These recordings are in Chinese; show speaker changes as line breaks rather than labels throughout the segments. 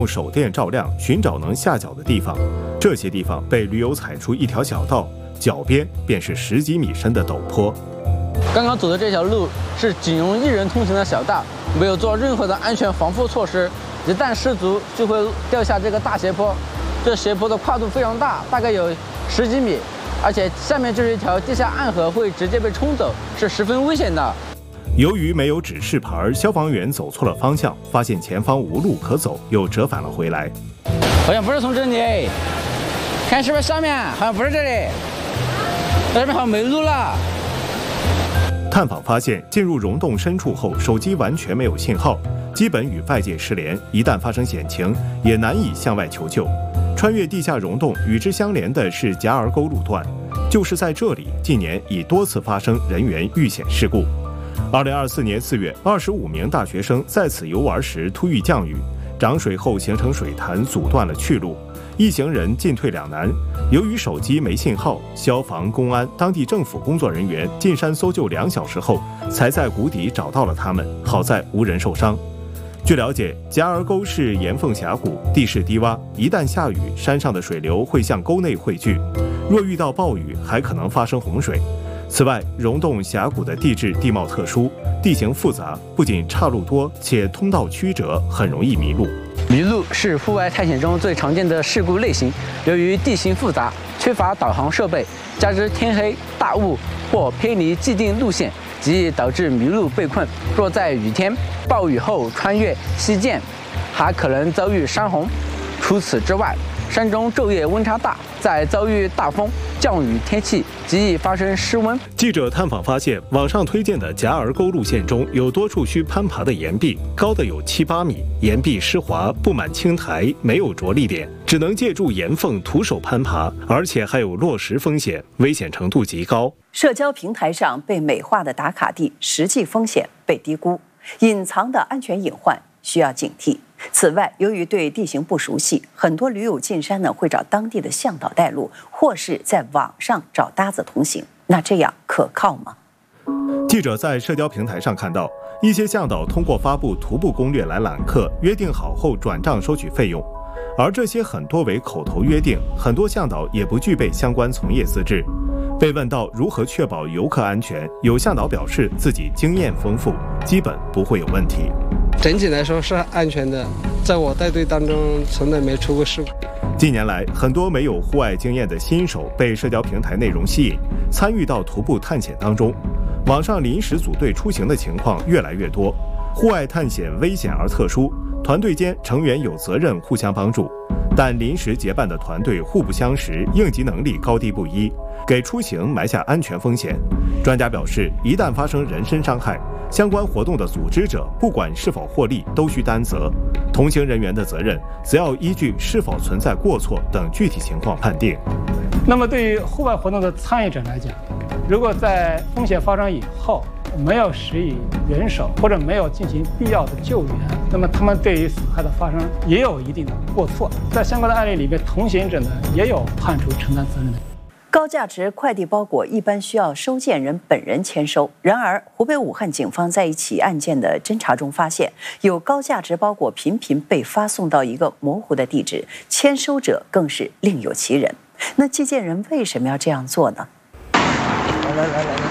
用手电照亮，寻找能下脚的地方。这些地方被驴友踩出一条小道，脚边便是10几米深的陡坡。
刚刚走的这条路是仅容1人通行的小道，没有做任何的安全防护措施，一旦失足就会掉下这个大斜坡。这斜坡的跨度非常大，大概有10几米，而且下面就是一条地下暗河，会直接被冲走，是十分危险的。
由于没有指示牌，消防员走错了方向，发现前方无路可走，又折返了回来。
好像不是从这里，看是不是下面？好像不是这里，这边好像没路了。
探访发现，进入溶洞深处后，手机完全没有信号，基本与外界失联。一旦发生险情，也难以向外求救。穿越地下溶洞，与之相连的是夹儿沟路段，就是在这里，近年已多次发生人员遇险事故。2024年4月，25名大学生在此游玩时突遇降雨，涨水后形成水潭，阻断了去路，一行人进退两难。由于手机没信号，消防、公安、当地政府工作人员进山搜救2小时后，才在谷底找到了他们，好在无人受伤。据了解，夹儿沟是岩缝峡谷，地势低洼，一旦下雨，山上的水流会向沟内汇聚，若遇到暴雨，还可能发生洪水。此外，溶洞峡谷的地质地貌特殊，地形复杂，不仅岔路多，且通道曲折，很容易迷路。
迷路是户外探险中最常见的事故类型。由于地形复杂，缺乏导航设备，加之天黑、大雾或偏离既定路线，极易导致迷路被困。若在雨天、暴雨后穿越溪涧，还可能遭遇山洪。除此之外，山中昼夜温差大，在遭遇大风、降雨天气，极易发生失温。
记者探访发现，网上推荐的夹儿沟路线中有多处需攀爬的岩壁，高的有7、8米，岩壁湿滑，布满青苔，没有着力点，只能借助岩缝徒手攀爬，而且还有落石风险，危险程度极高。
社交平台上被美化的打卡地，实际风险被低估，隐藏的安全隐患需要警惕。此外，由于对地形不熟悉，很多驴友进山会找当地的向导带路，或是在网上找搭子同行。那这样可靠吗？
记者在社交平台上看到，一些向导通过发布徒步攻略来揽客，约定好后转账收取费用。而这些很多为口头约定，很多向导也不具备相关从业资质。被问到如何确保游客安全，有向导表示自己经验丰富，基本不会有问题。
整体来说是安全的，在我带队当中从来没出过事故。
近年来，很多没有户外经验的新手被社交平台内容吸引，参与到徒步探险当中。网上临时组队出行的情况越来越多。户外探险危险而特殊，团队间成员有责任互相帮助，但临时结伴的团队互不相识，应急能力高低不一，给出行埋下安全风险。专家表示，一旦发生人身伤害，相关活动的组织者不管是否获利都需担责，同行人员的责任则要依据是否存在过错等具体情况判定。
那么对于户外活动的参与者来讲，如果在风险发生以后没有施以援手或者没有进行必要的救援，那么他们对于损害的发生也有一定的过错。在相关的案例里面，同行者呢也有判处承担责任的。
高价值快递包裹一般需要收件人本人签收，然而湖北武汉警方在一起案件的侦查中发现，有高价值包裹频频被发送到一个模糊的地址，签收者更是另有其人。那寄件人为什么要这样做呢？
来，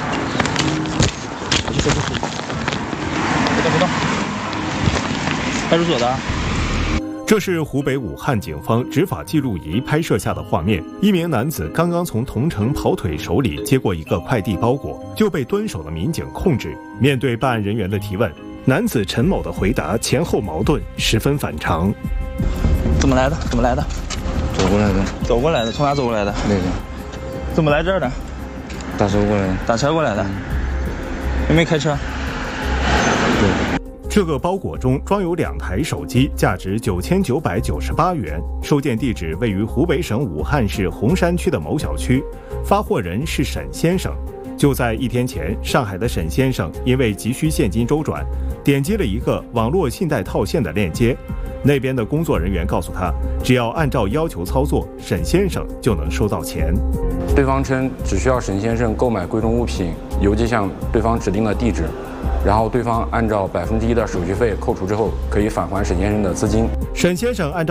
不动，派出所的。
这是湖北武汉警方执法记录仪拍摄下的画面。一名男子刚刚从同城跑腿手里接过一个快递包裹，就被蹲守的民警控制。面对办案人员的提问，男子陈某的回答前后矛盾，十分反常。
怎么来的？走过来的。从哪走过来的？
那个。
怎么来这儿的？
打车过来的。
打车过来的。有没有开车？
对。
这个包裹中装有2台手机，价值9998元，收件地址位于湖北省武汉市洪山区的某小区，发货人是沈先生。就在1天前，上海的沈先生因为急需现金周转，点击了一个网络信贷套现的链接，那边的工作人员告诉他，只要按照要求操作，沈先生就能收到钱。
对方称只需要沈先生购买贵重物品，邮寄向对方指定的地址。 然后对方按照1%的手续费扣除之后，可以返还沈先生的资金。
沈先生按照